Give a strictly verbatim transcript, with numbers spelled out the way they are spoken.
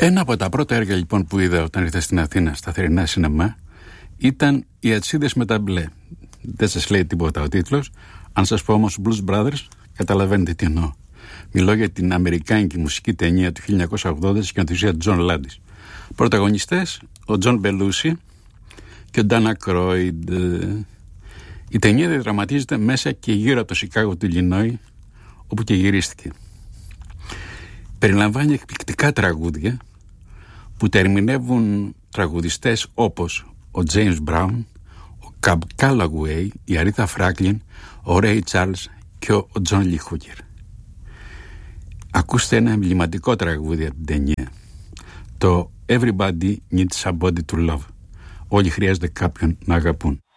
Ένα από τα πρώτα έργα λοιπόν που είδα όταν ήρθα στην Αθήνα στα θερινά σινεμά ήταν οι Ατσίδες με τα μπλε. Δεν σας λέει τίποτα ο τίτλος. Αν σας πω όμως Blues Brothers, καταλαβαίνετε τι εννοώ. Μιλώ για την αμερικάνικη μουσική ταινία του χίλια εννιακόσια ογδόντα της σκηνοθεσίας Τζον Λάντις. Πρωταγωνιστές ο Τζον Μπελούσι και ο Ντάνα Κρόιντ. Η ταινία διαδραματίζεται μέσα και γύρω από το Σικάγο του Ιλινόι, όπου και γυρίστηκε. Περιλαμβάνει εκπληκτικά τραγούδια που τα ερμηνεύουν τραγουδιστές όπως ο James Brown, ο Καμπ Κάλαγουέι, η Αρίθα Φράκλιν, ο Ρέι Τσάρλς και ο Τζον Λι Χούκερ. Ακούστε ένα εμβληματικό τραγούδι από την ταινία, το Everybody Needs Somebody to Love. Όλοι χρειάζονται κάποιον να αγαπούν.